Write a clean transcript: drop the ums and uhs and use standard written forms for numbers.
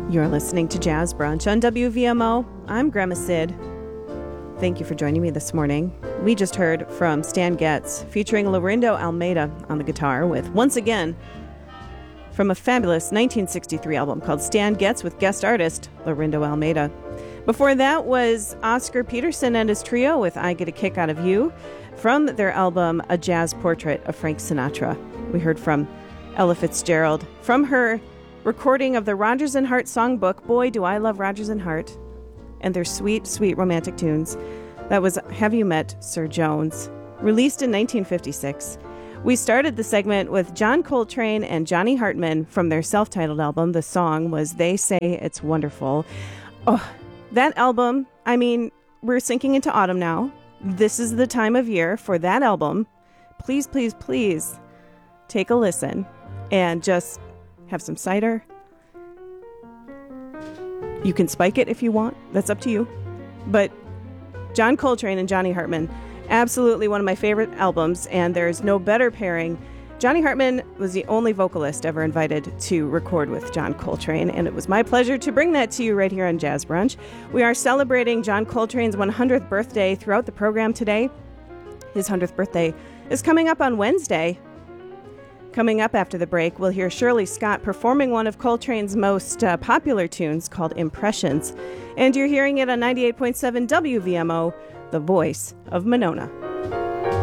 You're listening to Jazz Brunch on WVMO. I'm Grandma Sid. Thank you for joining me this morning. We just heard from Stan Getz featuring Lorindo Almeida on the guitar with Once Again from a fabulous 1963 album called Stan Getz with guest artist Lorindo Almeida. Before that was Oscar Peterson and his trio with I Get a Kick Out of You from their album A Jazz Portrait of Frank Sinatra. We heard from Ella Fitzgerald from her recording of the Rodgers and Hart songbook, Boy Do I Love Rodgers and Hart, and their sweet, sweet romantic tunes. That was Have You Met Sir Jones, released in 1956. We started the segment with John Coltrane and Johnny Hartman from their self-titled album. The song was They Say It's Wonderful. Oh, that album, I mean, we're sinking into autumn now. This is the time of year for that album. Please, please, please take a listen and just have some cider. You can spike it if you want. That's up to you. But John Coltrane and Johnny Hartman, absolutely one of my favorite albums, and there's no better pairing. Johnny Hartman was the only vocalist ever invited to record with John Coltrane, and it was my pleasure to bring that to you right here on Jazz Brunch. We are celebrating John Coltrane's 100th birthday throughout the program today. His 100th birthday is coming up on Wednesday. Coming up after the break, we'll hear Shirley Scott performing one of Coltrane's most popular tunes called Impressions. And you're hearing it on 98.7 WVMO, the voice of Monona.